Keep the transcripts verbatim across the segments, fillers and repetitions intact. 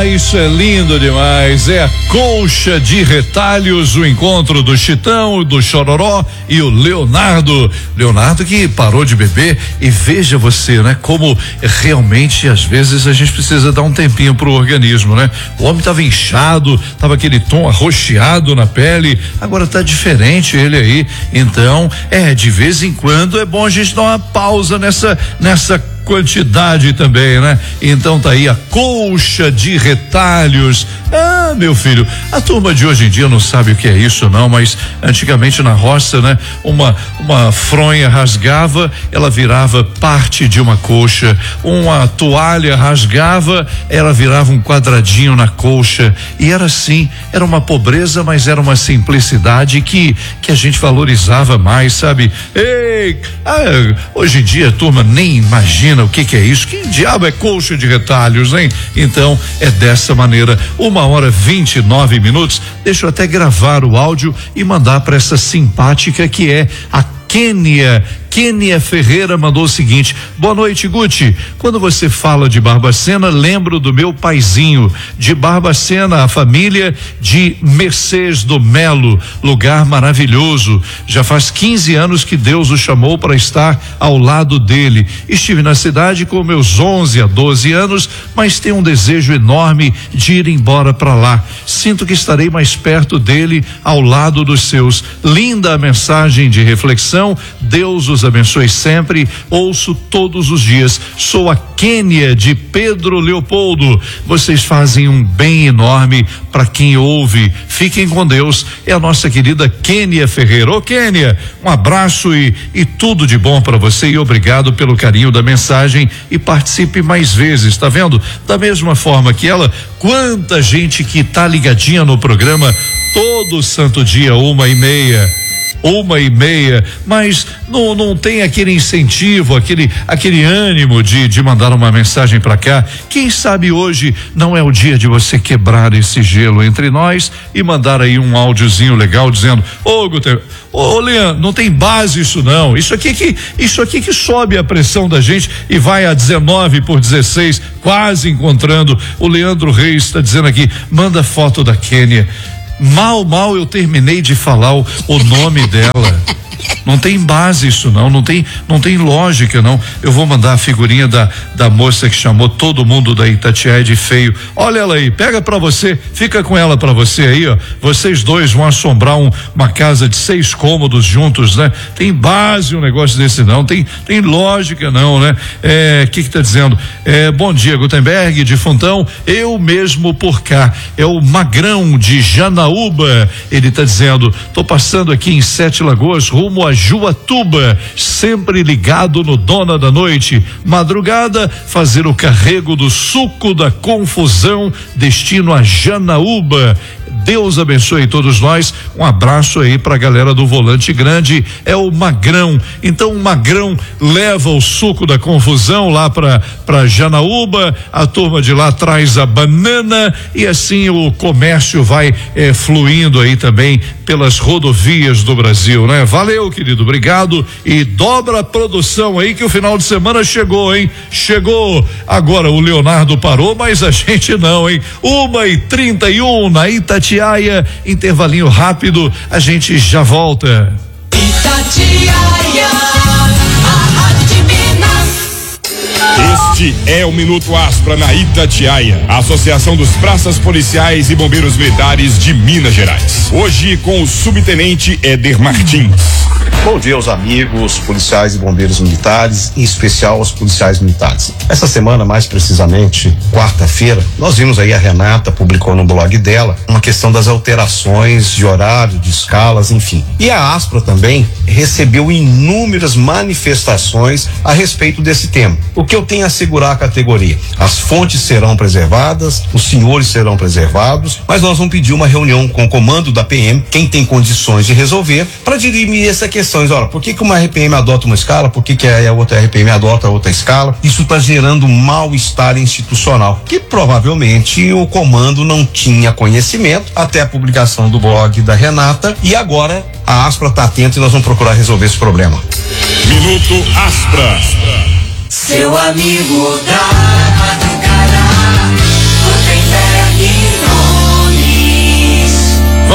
Ah, isso é lindo demais. É a Colcha de Retalhos, o encontro do Chitão, do Chororó e o Leonardo. Leonardo que parou de beber, e veja você, né? Como realmente às vezes a gente precisa dar um tempinho pro organismo, né? O homem tava inchado, tava aquele tom arroxeado na pele, agora tá diferente ele aí. Então, é, de vez em quando é bom a gente dar uma pausa nessa, nessa quantidade também, né? Então tá aí a Colcha de Retalhos. Ah, meu filho, a turma de hoje em dia não sabe o que é isso não, mas antigamente na roça, né? Uma, uma fronha rasgava, ela virava parte de uma colcha, uma toalha rasgava, ela virava um quadradinho na colcha, e era assim, era uma pobreza, mas era uma simplicidade que, que a gente valorizava mais, sabe? Ei, ah, hoje em dia a turma nem imagina o que que é isso, que diabo é colcha de retalhos, hein? Então é dessa maneira. Uma hora vinte e nove minutos. Deixa eu até gravar o áudio e mandar para essa simpática que é a Kênia. Kênia Ferreira mandou o seguinte: boa noite, Guti. Quando você fala de Barbacena, lembro do meu paizinho de Barbacena, a família de Mercedes do Melo, lugar maravilhoso. Já faz quinze anos que Deus o chamou para estar ao lado dele. Estive na cidade com meus onze a doze anos, mas tenho um desejo enorme de ir embora para lá. Sinto que estarei mais perto dele, ao lado dos seus. Linda a mensagem de reflexão. Deus os abençoe sempre. Ouço todos os dias. Sou a Kênia de Pedro Leopoldo. Vocês fazem um bem enorme para quem ouve. Fiquem com Deus. É a nossa querida Kênia Ferreira. Ô Kênia, um abraço e, e tudo de bom para você, e obrigado pelo carinho da mensagem, e participe mais vezes, tá vendo? Da mesma forma que ela, quanta gente que tá ligadinha no programa todo santo dia, uma e meia. Uma e meia, mas não, não tem aquele incentivo, aquele, aquele ânimo de, de mandar uma mensagem para cá. Quem sabe hoje não é o dia de você quebrar esse gelo entre nós e mandar aí um áudiozinho legal dizendo: ô Guter, ô Leandro, não tem base isso não, isso aqui que, isso aqui que sobe a pressão da gente e vai a dezenove por dezesseis, quase encontrando. O Leandro Reis está dizendo aqui: manda foto da Kênia. Mal, mal eu terminei de falar o, o nome dela. Não tem base isso não, não tem, não tem lógica não. Eu vou mandar a figurinha da, da moça que chamou todo mundo da Itatiaia de feio. Olha ela aí, pega pra você, fica com ela pra você aí, ó. Vocês dois vão assombrar um, uma casa de seis cômodos juntos, né? Tem base um negócio desse não, tem, tem lógica não, né? É, que que tá dizendo? É, bom dia, Gutenberg, de Fontão, eu mesmo por cá. É o Magrão de Janaúba. Ele tá dizendo: tô passando aqui em Sete Lagoas, rumo a Juatuba, sempre ligado no Dona da Noite. Madrugada, fazer o carrego do suco da confusão, destino a Janaúba. Deus abençoe todos nós. Um abraço aí pra galera do Volante Grande. É o Magrão. Então o Magrão leva o suco da confusão lá pra, pra Janaúba, a turma de lá traz a banana, e assim o comércio vai eh, fluindo aí também pelas rodovias do Brasil, né? Valeu, querido, obrigado, e dobra a produção aí que o final de semana chegou, hein? Chegou. Agora o Leonardo parou, mas a gente não, hein? Uma e trinta e um na Itatiaia, intervalinho rápido, a gente já volta. Itatiaia, a Rádio de Minas. Este é o Minuto Aspra na Itatiaia, a Associação dos Praças Policiais e Bombeiros Militares de Minas Gerais. Hoje com o subtenente Éder Martins. Bom dia aos amigos policiais e bombeiros militares, em especial aos policiais militares. Essa semana, mais precisamente, quarta-feira, nós vimos aí, a Renata publicou no blog dela uma questão das alterações de horário, de escalas, enfim. E a Aspra também recebeu inúmeras manifestações a respeito desse tema. O que eu tenho a assegurar à categoria? As fontes serão preservadas, os senhores serão preservados, mas nós vamos pedir uma reunião com o comando da P M, quem tem condições de resolver, para dirimir essa questão. Olha, por que que uma R P M adota uma escala, por que que a outra R P M adota outra escala? Isso está gerando mal-estar institucional, que provavelmente o comando não tinha conhecimento até a publicação do blog da Renata, e agora a Aspra está atenta e nós vamos procurar resolver esse problema. Minuto Aspra. Seu amigo da madrugada, Gutenberg.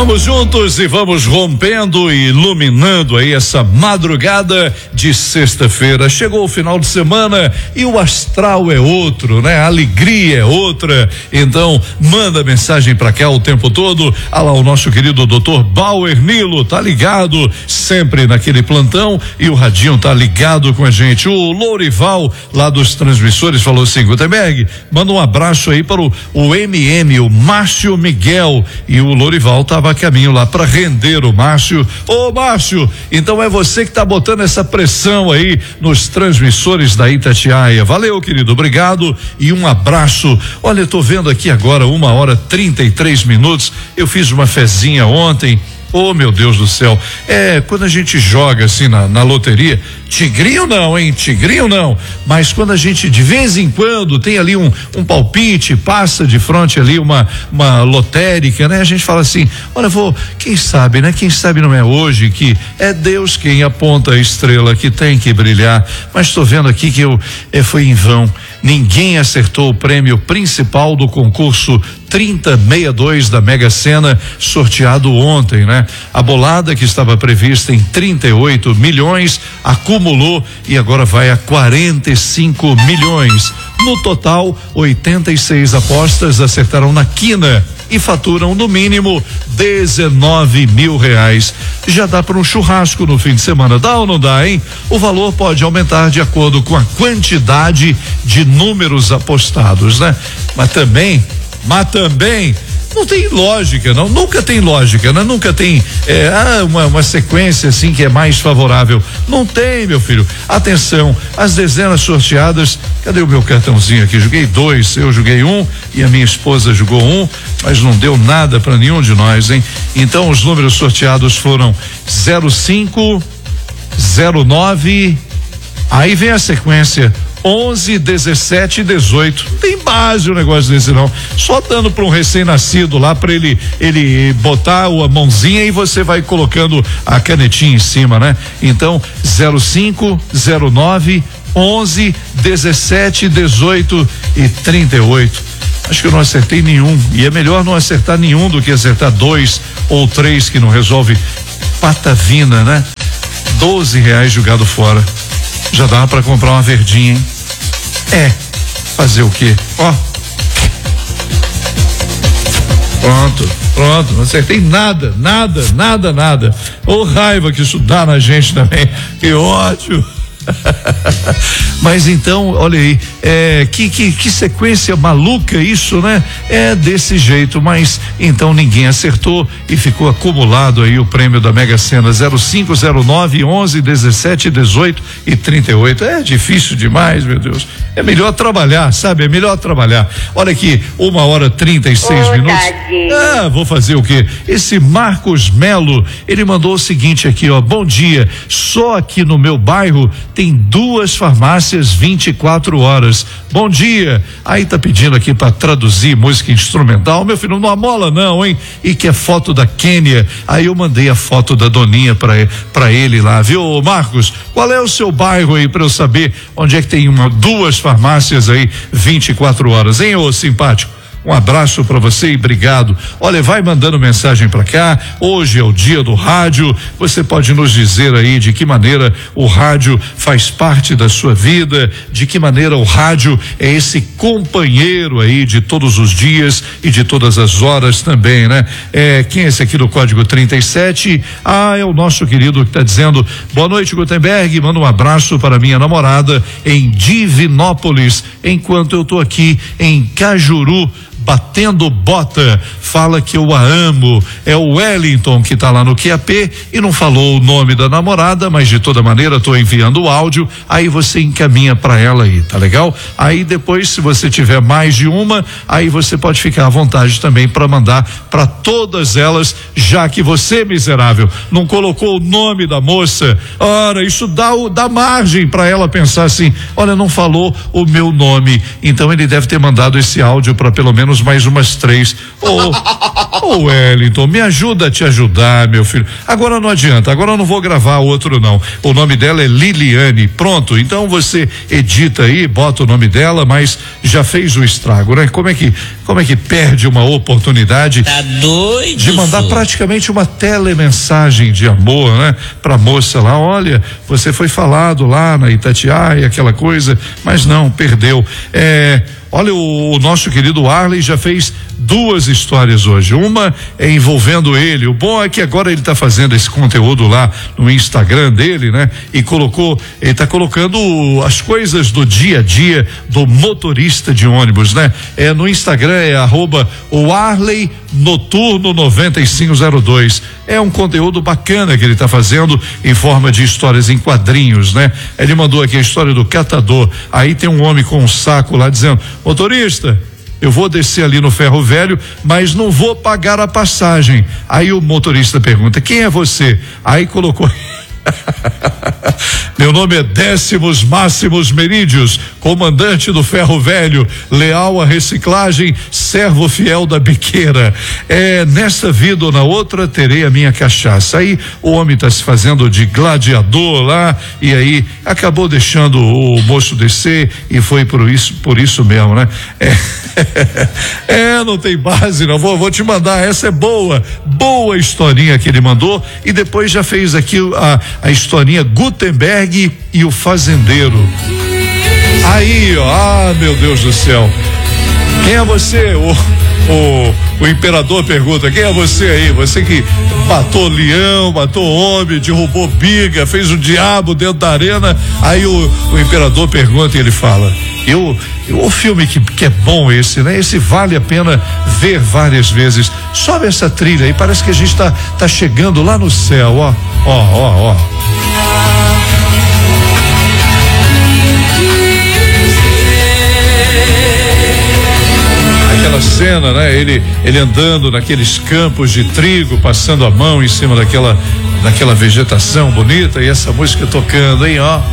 Vamos juntos e vamos rompendo e iluminando aí essa madrugada de sexta-feira. Chegou o final de semana e o astral é outro, né? A alegria é outra. Então, manda mensagem pra cá o tempo todo. Ah lá, o nosso querido doutor Bauer Nilo tá ligado sempre naquele plantão e o radinho tá ligado com a gente. O Lourival, lá dos transmissores, falou assim: Gutenberg, manda um abraço aí para o, o M M, o Márcio Miguel. E o Lourival tava a caminho lá para render o Márcio. Ô Márcio, então é você que tá botando essa pressão aí nos transmissores da Itatiaia. Valeu, querido, obrigado e um abraço. Olha, eu tô vendo aqui agora uma hora trinta e três minutos. Eu fiz uma fezinha ontem. Oh, meu Deus do céu. É, quando a gente joga assim na, na loteria, tigrinho não, hein? Tigrinho não. Mas quando a gente de vez em quando tem ali um, um palpite, passa de frente ali uma, uma lotérica, né? A gente fala assim, olha, vou, quem sabe, né? Quem sabe não é hoje que é Deus quem aponta a estrela que tem que brilhar. Mas estou vendo aqui que eu, é, foi em vão. Ninguém acertou o prêmio principal do concurso trinta sessenta e dois da Mega Sena, sorteado ontem, né? A bolada que estava prevista em trinta e oito milhões acumulou e agora vai a quarenta e cinco milhões. No total, oitenta e seis apostas acertaram na quina e faturam no mínimo dezenove mil reais. Já dá para um churrasco no fim de semana, dá ou não dá, hein? O valor pode aumentar de acordo com a quantidade de números apostados, né? Mas também, mas também não tem lógica, não, nunca tem lógica, né? Nunca tem é, ah, uma, uma sequência assim que é mais favorável. Não tem, meu filho. Atenção, as dezenas sorteadas. Cadê o meu cartãozinho aqui? Joguei dois, eu joguei um e a minha esposa jogou um, mas não deu nada para nenhum de nós, hein? Então os números sorteados foram zero cinco, zero nove, aí vem a sequência onze, dezessete e dezoito. Não tem base o negócio desse não. Só dando para um recém-nascido lá para ele ele botar a mãozinha e você vai colocando a canetinha em cima, né? Então, zero cinco, zero nove, onze, dezessete, dezoito e trinta e oito. Acho que eu não acertei nenhum. E é melhor não acertar nenhum do que acertar dois ou três que não resolve patavina, né? doze reais jogado fora. Já dá para comprar uma verdinha, hein? É, fazer o quê? Ó. Pronto, pronto, não acertei nada, nada, nada, nada. Ô raiva que isso dá na gente também, que ódio. Mas então, olha aí, é, que, que, que sequência maluca isso, né? É desse jeito, mas então ninguém acertou e ficou acumulado aí o prêmio da Mega Sena zero cinco, zero nove, onze, dezessete, dezoito e trinta e oito. É difícil demais, meu Deus. É melhor trabalhar, sabe? É melhor trabalhar. Olha aqui, uma hora trinta e seis minutos. Tadinho. Ah, vou fazer o quê? Esse Marcos Melo, ele mandou o seguinte aqui, ó. Bom dia, só aqui no meu bairro tem duas farmácias vinte e quatro horas. Bom dia. Aí tá pedindo aqui para traduzir música instrumental. Meu filho, não amola não, hein? E que é foto da Quênia. Aí eu mandei a foto da Doninha para para ele lá, viu, Marcos? Qual é o seu bairro aí para eu saber onde é que tem uma duas farmácias aí vinte e quatro horas, hein, ô simpático? Um abraço para você e obrigado. Olha, vai mandando mensagem para cá. Hoje é o dia do rádio. Você pode nos dizer aí de que maneira o rádio faz parte da sua vida, de que maneira o rádio é esse companheiro aí de todos os dias e de todas as horas também, né? É, quem é esse aqui do código trinta e sete? Ah, é o nosso querido que está dizendo: boa noite, Gutenberg. Manda um abraço para minha namorada em Divinópolis, enquanto eu tô aqui em Cajuru, batendo bota. Fala que eu a amo. É o Wellington que tá lá no Q A P e não falou o nome da namorada, mas de toda maneira tô enviando o áudio, aí você encaminha para ela aí, tá legal? Aí depois, se você tiver mais de uma, aí você pode ficar à vontade também para mandar para todas elas, já que você, miserável, não colocou o nome da moça. Ora, isso dá o dá margem para ela pensar assim: olha, não falou o meu nome. Então ele deve ter mandado esse áudio para pelo menos temos mais umas três. Ô, ô Wellington, me ajuda a te ajudar, meu filho. Agora não adianta, agora eu não vou gravar outro não. O nome dela é Liliane. Pronto, então você edita aí, bota o nome dela, mas já fez o estrago, né? Como é que, como é que perde uma oportunidade Tá doido, de mandar senhor. praticamente uma telemensagem de amor, né? Pra moça lá, olha, você foi falado lá na Itatiaia, aquela coisa, mas não, perdeu. É, olha, o, o nosso querido Arley já fez duas histórias hoje. Uma é envolvendo ele. O bom é que agora ele está fazendo esse conteúdo lá no Instagram dele, né? E colocou, ele está colocando as coisas do dia a dia do motorista de ônibus, né? É no Instagram é arroba o Arley Noturno noventa e cinco zero dois. É um conteúdo bacana que ele está fazendo em forma de histórias em quadrinhos, né? Ele mandou aqui a história do catador. Aí tem um homem com um saco lá dizendo: motorista, eu vou descer ali no Ferro Velho, mas não vou pagar a passagem. Aí o motorista pergunta: quem é você? Aí colocou meu nome é Décimos Máximos Merídios, comandante do Ferro Velho, leal à reciclagem, servo fiel da biqueira. É, nesta vida ou na outra terei a minha cachaça. Aí o homem está se fazendo de gladiador lá, e aí acabou deixando o moço descer e foi por isso, por isso mesmo, né? É, é não tem base, não. Vou, vou te mandar, essa é boa, boa historinha que ele mandou, e depois já fez aqui a, a historinha Gutenberg e o fazendeiro. Aí, ó, ah, meu Deus do céu. Quem é você? O, o, o imperador pergunta: quem é você aí? Você que matou leão, matou homem, derrubou biga, fez o diabo dentro da arena. Aí o, o imperador pergunta e ele fala: eu, eu o filme que, que é bom esse, né? Esse vale a pena ver várias vezes. Sobe essa trilha aí, parece que a gente tá, tá chegando lá no céu, ó, ó, ó, ó. Aquela cena, né? Ele, ele andando naqueles campos de trigo, passando a mão em cima daquela, daquela vegetação bonita, e essa música tocando, hein, ó.